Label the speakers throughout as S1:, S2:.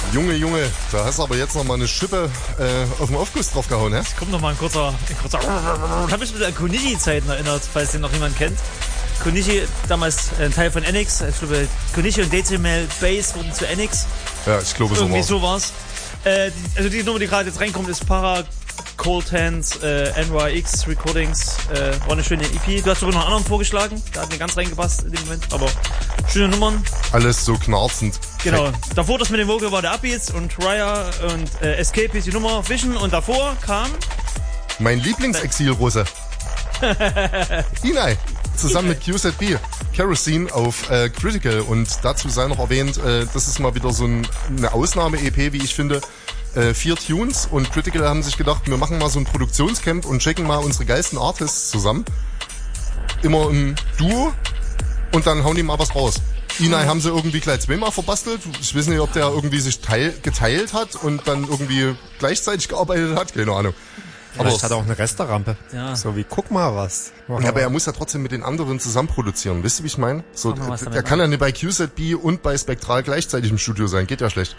S1: Junge, da hast du aber jetzt noch mal eine Schippe auf den Aufguss drauf gehauen, hä?
S2: Kommt noch mal ein kurzer. Ich habe mich ein bisschen an Konichi-Zeiten erinnert, falls den noch jemand kennt. Konichi, damals ein Teil von NX. Ich glaube, Konichi und Decimal Bass wurden zu NX.
S1: Ja, ich glaube,
S2: irgendwie so war's. Also die Nummer, die gerade jetzt reinkommt, ist Para Cold Hands NYX Recordings. War eine schöne EP. Du hast sogar noch einen anderen vorgeschlagen. Da hat mir ganz reingepasst in dem Moment. Aber schöne Nummern.
S1: Alles so knarzend.
S2: Genau. Davor das mit dem Vocal war der Upbeats und Raya und Escape ist die Nummer Vision. Und davor kam
S1: mein Lieblingsexil-Russe. Inai. Zusammen mit QZB. Kerosene auf Critical. Und dazu sei noch erwähnt, das ist mal wieder so eine Ausnahme-EP, wie ich finde. 4 Tunes und Critical haben sich gedacht, wir machen mal so ein Produktionscamp und checken mal unsere geilsten Artists zusammen. Immer im Duo und dann hauen die mal was raus. Inai haben sie irgendwie gleich zweimal verbastelt. Ich weiß nicht, ob der irgendwie sich geteilt hat und dann irgendwie gleichzeitig gearbeitet hat. Keine Ahnung.
S3: Aber es hat auch eine Resterampe.
S2: Ja.
S3: So wie, guck mal was.
S1: Ja, aber er muss ja trotzdem mit den anderen zusammen produzieren. Wisst ihr, wie ich meine? So, er kann ja nicht bei QZB und bei Spektral gleichzeitig im Studio sein. Geht ja schlecht.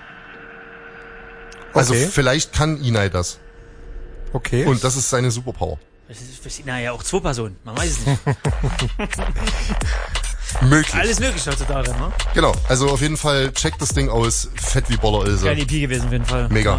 S1: Also vielleicht kann Inai das.
S3: Okay.
S1: Und das ist seine Superpower.
S2: Naja, auch 2 Personen. Man weiß es nicht.
S1: Möglich.
S2: Alles möglich heutzutage, ne?
S1: Genau. Also auf jeden Fall checkt das Ding aus. Fett wie Bollerilse.
S2: Keine EP gewesen auf jeden Fall.
S1: Mega.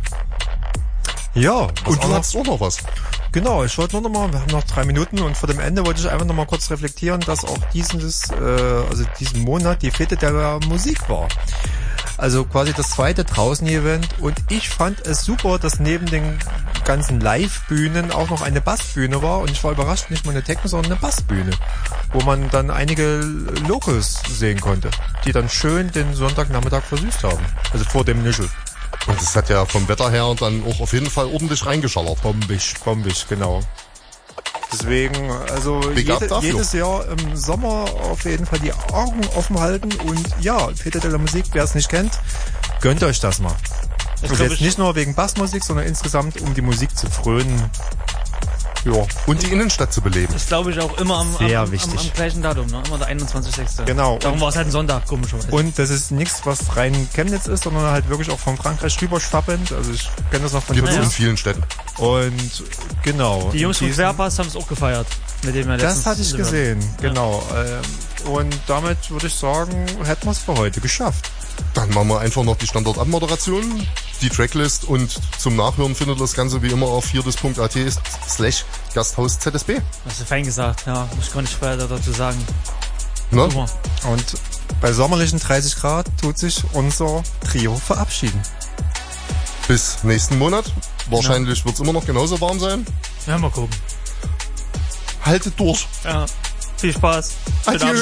S3: Ja.
S1: Und du hast auch noch was.
S3: Genau, ich wollte nur noch mal, wir haben noch 3 Minuten und vor dem Ende wollte ich einfach noch mal kurz reflektieren, dass auch diesen Monat die Fete der Musik war. Also quasi das zweite Draußen-Event und ich fand es super, dass neben den ganzen Live-Bühnen auch noch eine Bassbühne war und ich war überrascht, nicht mal eine Techno, sondern eine Bassbühne, wo man dann einige Locals sehen konnte, die dann schön den Sonntagnachmittag versüßt haben, also vor dem Nischel.
S1: Und das hat ja vom Wetter her dann auch auf jeden Fall ordentlich reingeschallert.
S3: Bombig, genau. Deswegen, also jedes Jahr im Sommer auf jeden Fall die Augen offen halten und ja, Fete de la Musik, wer es nicht kennt, gönnt euch das mal. Und jetzt nicht nur wegen Bassmusik, sondern insgesamt, um die Musik zu frönen. Ja.
S1: Und die Innenstadt zu beleben.
S2: Das glaube ich auch immer am gleichen Datum, ne? Immer der 21.06.
S3: Genau.
S2: Darum war es halt ein Sonntag, komischerweise.
S3: Und das ist nichts, was rein Chemnitz ist, sondern halt wirklich auch von Frankreich rüberschwappend. Also ich kenne das noch von
S1: Gibt's in vielen Städten.
S3: Und genau.
S2: Die Jungs von Querpass haben es auch gefeiert. Mit dem
S3: das hatte ich gesehen, genau. Und damit würde ich sagen, hätten wir es für heute geschafft.
S1: Dann machen wir einfach noch die Standard-Abmoderation, die Tracklist und zum Nachhören findet ihr das Ganze wie immer auf hierdis.at/Gasthaus ZSB.
S2: Hast du fein gesagt, ja. Muss ich gar nicht weiter dazu sagen.
S1: Ne?
S2: Super.
S3: Und bei sommerlichen 30 Grad tut sich unser Trio verabschieden.
S1: Bis nächsten Monat. Wahrscheinlich wird es immer noch genauso warm sein.
S2: Ja, mal gucken.
S1: Haltet durch.
S2: Ja. Viel Spaß.
S1: Adieu.